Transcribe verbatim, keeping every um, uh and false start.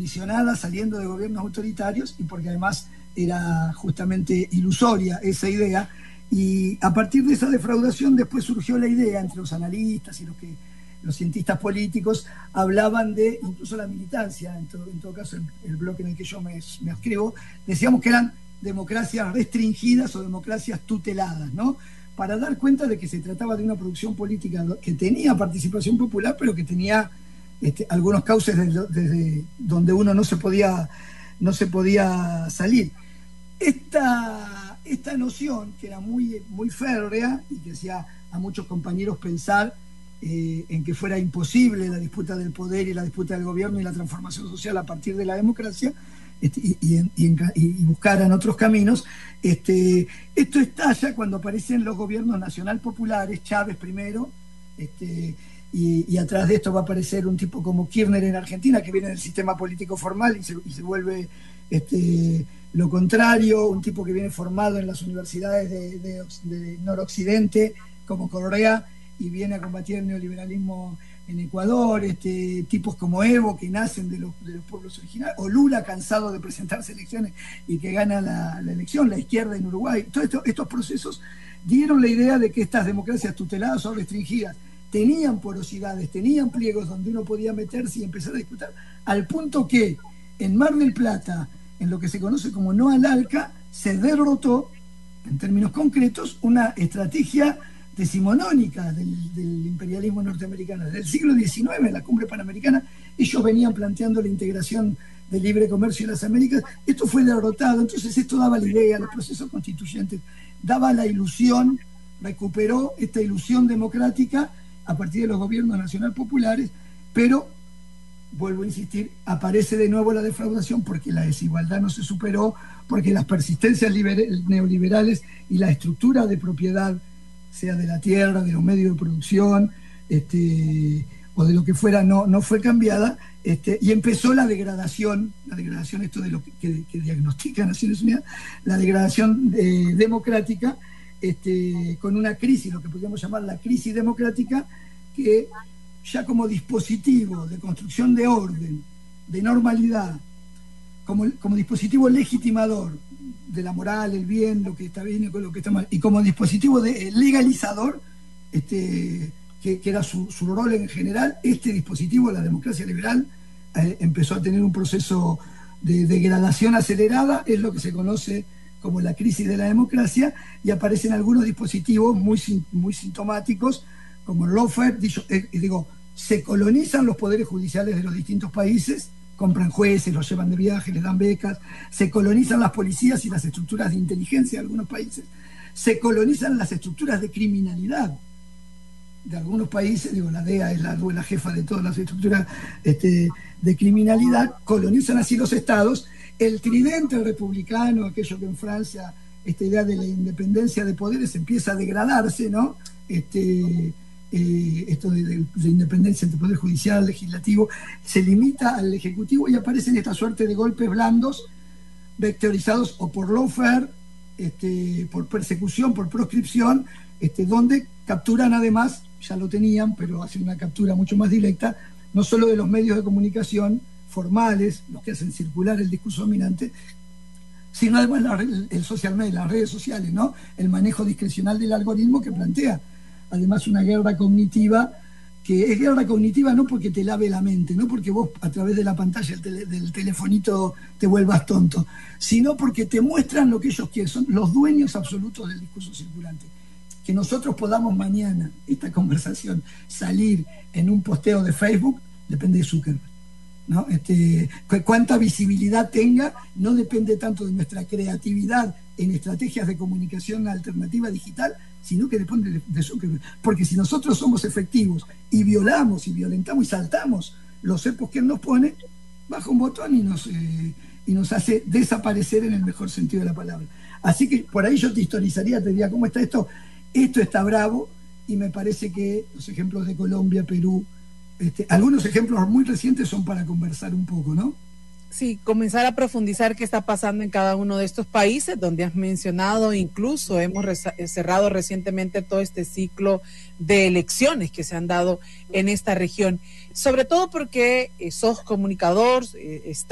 condicionada saliendo de gobiernos autoritarios y porque además era justamente ilusoria esa idea. Y a partir de esa defraudación después surgió la idea entre los analistas y los que los cientistas políticos hablaban de, incluso la militancia, en todo, en todo caso el, el bloque en el que yo me, me escribo, decíamos que eran democracias restringidas o democracias tuteladas, ¿no? Para dar cuenta de que se trataba de una producción política que tenía participación popular, pero que tenía este, algunos cauces desde, desde donde uno no se podía, no se podía salir. Esta, esta noción, que era muy, muy férrea y que hacía a muchos compañeros pensar eh, en que fuera imposible la disputa del poder y la disputa del gobierno y la transformación social a partir de la democracia, este, y, y, y, y buscaran otros caminos, este, esto estalla cuando aparecen los gobiernos nacional populares, Chávez primero, este, y, y atrás de esto va a aparecer un tipo como Kirchner en Argentina, que viene del sistema político formal y se, y se vuelve... Este, lo contrario, un tipo que viene formado en las universidades de, de, de noroccidente, como Correa, y viene a combatir el neoliberalismo en Ecuador, este, tipos como Evo, que nacen de los, de los pueblos originarios, o Lula, cansado de presentarse elecciones y que gana la, la elección, la izquierda en Uruguay. Todos esto, estos procesos dieron la idea de que estas democracias tuteladas o restringidas tenían porosidades, tenían pliegos donde uno podía meterse y empezar a disputar, al punto que en Mar del Plata, en lo que se conoce como no al ALCA, se derrotó, en términos concretos, una estrategia decimonónica del, del imperialismo norteamericano. Desde el siglo diecinueve, en la cumbre panamericana, ellos venían planteando la integración del libre comercio en las Américas. Esto fue derrotado, entonces esto daba la idea, los procesos constituyentes, daba la ilusión, recuperó esta ilusión democrática a partir de los gobiernos nacional populares, pero vuelvo a insistir, aparece de nuevo la defraudación porque la desigualdad no se superó, porque las persistencias neoliberales y la estructura de propiedad, sea de la tierra, de los medios de producción, este, o de lo que fuera, no, no fue cambiada, este, y empezó la degradación, la degradación, esto de lo que, que, que diagnostica Naciones Unidas, la degradación eh, democrática, este, con una crisis, lo que podríamos llamar la crisis democrática, que ya como dispositivo de construcción de orden, de normalidad, como, como dispositivo legitimador de la moral, el bien, lo que está bien y lo que está mal, y como dispositivo de legalizador, este, que, que era su, su rol en general, este dispositivo, la democracia liberal, eh, empezó a tener un proceso de degradación acelerada, es lo que se conoce como la crisis de la democracia, y aparecen algunos dispositivos muy, muy sintomáticos, como el lawfare, eh, digo, se colonizan los poderes judiciales de los distintos países, compran jueces, los llevan de viaje, les dan becas, se colonizan las policías y las estructuras de inteligencia de algunos países, se colonizan las estructuras de criminalidad de algunos países, digo, la D E A es la, la jefa de todas las estructuras este, de criminalidad, colonizan así los estados, el tridente republicano, aquello que en Francia, esta idea de la independencia de poderes empieza a degradarse, ¿no? Este... Eh, esto de, de, de independencia entre poder judicial, legislativo, se limita al ejecutivo y aparecen esta suerte de golpes blandos vectorizados o por lawfare, este, por persecución, por proscripción, este, donde capturan además, ya lo tenían, pero hacen una captura mucho más directa, no solo de los medios de comunicación formales, los que hacen circular el discurso dominante, sino además la, el social media, las redes sociales, ¿no? El manejo discrecional del algoritmo que plantea además una guerra cognitiva, que es guerra cognitiva no porque te lave la mente, no porque vos a través de la pantalla del, tele, del telefonito te vuelvas tonto, sino porque te muestran lo que ellos quieren, son los dueños absolutos del discurso circulante. Que nosotros podamos mañana, esta conversación, salir en un posteo de Facebook, depende de Zuckerberg, ¿no? Este, cuánta visibilidad tenga no depende tanto de nuestra creatividad en estrategias de comunicación alternativa digital, sino que depende de, de Zuckerberg. Porque si nosotros somos efectivos y violamos y violentamos y saltamos los cepos que él nos pone, baja un botón y nos, eh, y nos hace desaparecer en el mejor sentido de la palabra. Así que por ahí yo te historizaría, te diría, ¿cómo está esto? Esto está bravo, y me parece que los ejemplos de Colombia, Perú, este, algunos ejemplos muy recientes son para conversar un poco, ¿no? Sí, comenzar a profundizar qué está pasando en cada uno de estos países donde has mencionado, incluso hemos cerrado recientemente todo este ciclo de elecciones que se han dado en esta región, sobre todo porque eh, sos comunicador, eh,